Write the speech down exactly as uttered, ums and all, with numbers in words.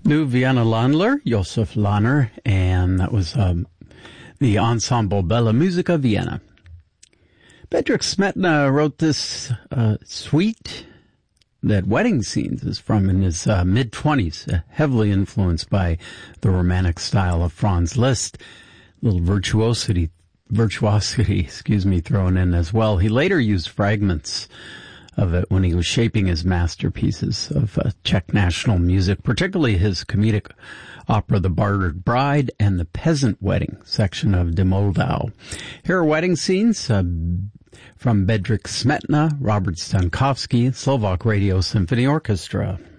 New Vienna Landler, Josef Lahner, and that was um, the Ensemble Bella Musica Vienna. Bedřich Smetana wrote this uh, suite that Wedding Scenes is from in his uh, mid-twenties, uh, heavily influenced by the romantic style of Franz Liszt. A little virtuosity, virtuosity, excuse me, thrown in as well. He later used fragments of it when he was shaping his masterpieces of uh, Czech national music, particularly his comedic opera The Bartered Bride and the Peasant Wedding section of De Moldau. Here are Wedding Scenes uh, from Bedřich Smetana, Robert Stankowski, Slovak Radio Symphony Orchestra.